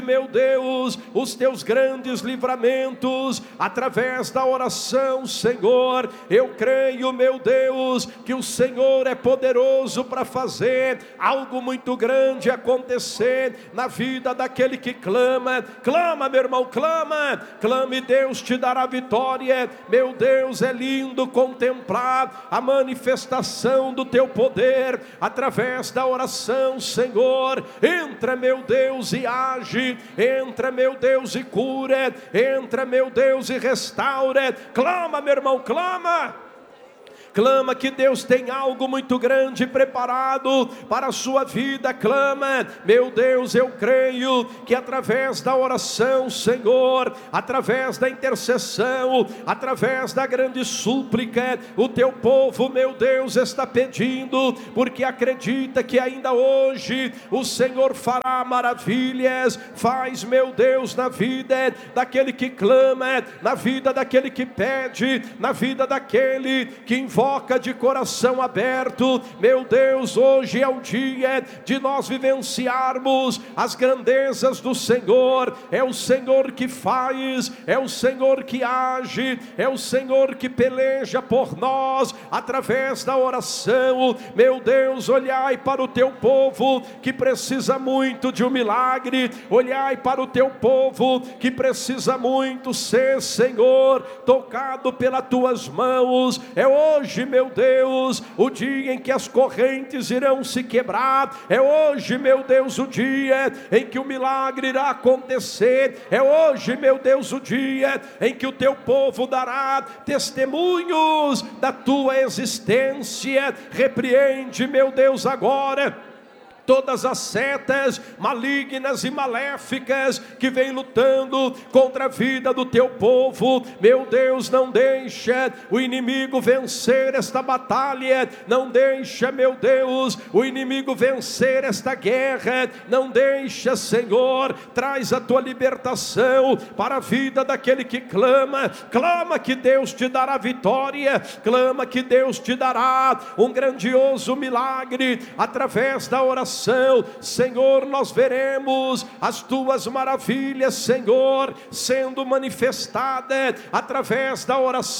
meu Deus, os teus grandes livramentos através da oração, Senhor. Eu creio, meu Deus, que o Senhor é poderoso para fazer algo muito grande acontecer na vida daquele que clama. Clama, meu irmão, clama, clame, Deus te dará vitória. Meu Deus, é lindo contemplar a manifestação do teu poder através da oração, Senhor. Entra, meu Deus, e age. Entra, meu Deus, e cura. Entra, meu Deus, e restaura. Clama, meu irmão, clama. Clama que Deus tem algo muito grande preparado para a sua vida. Clama, meu Deus, eu creio que através da oração, Senhor, através da intercessão, através da grande súplica, o teu povo, meu Deus, está pedindo, porque acredita que ainda hoje o Senhor fará maravilhas. Faz, meu Deus, na vida daquele que clama, na vida daquele que pede, na vida daquele que invoca de coração aberto. Meu Deus, hoje é o dia de nós vivenciarmos as grandezas do Senhor. É o Senhor que faz, é o Senhor que age, é o Senhor que peleja por nós através da oração. Meu Deus, olhai para o teu povo que precisa muito de um milagre. Olhai para o teu povo que precisa muito ser, Senhor, tocado pelas tuas mãos. É hoje, meu Deus, o dia em que as correntes irão se quebrar. É hoje, meu Deus, o dia em que o milagre irá acontecer. É hoje, meu Deus, o dia em que o teu povo dará testemunhos da tua existência. Repreende, meu Deus, agora todas as setas malignas e maléficas que vêm lutando contra a vida do teu povo. Meu Deus, não deixa o inimigo vencer esta batalha. Não deixa, meu Deus, o inimigo vencer esta guerra. Não deixa, Senhor. Traz a tua libertação para a vida daquele que clama. Clama que Deus te dará vitória. Clama que Deus te dará um grandioso milagre através da oração. Senhor, nós veremos as tuas maravilhas, Senhor, sendo manifestadas através da oração.